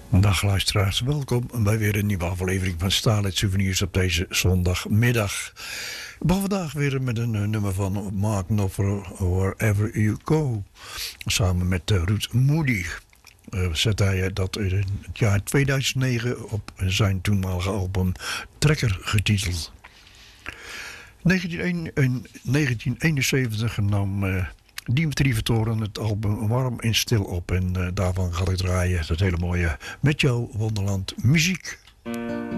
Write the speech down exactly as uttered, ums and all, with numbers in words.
Dag luisteraars, welkom bij weer een nieuwe aflevering van Starlight Souvenirs op deze zondagmiddag. Ik ben vandaag weer met een uh, nummer van Mark Knopfler, Wherever You Go, samen met uh, Ruth Moody. Uh, zette hij dat in het jaar tweeduizend negen op zijn toenmalige album Trekker getiteld. negentien eenenzeventig nam uh, Dimitri Vertoren het album Warm en Stil op. En uh, daarvan ga ik draaien dat hele mooie Met jou Wonderland muziek.